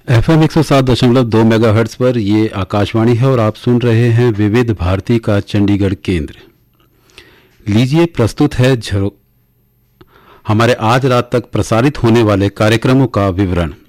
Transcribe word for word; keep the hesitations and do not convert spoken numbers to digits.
F M एक सौ सात दशमलव दो मेगा हर्ट्ज पर ये आकाशवाणी है और आप सुन रहे हैं विविध भारती का चंडीगढ़ केंद्र। लीजिए प्रस्तुत है झरो हमारे आज रात तक प्रसारित होने वाले कार्यक्रमों का विवरण।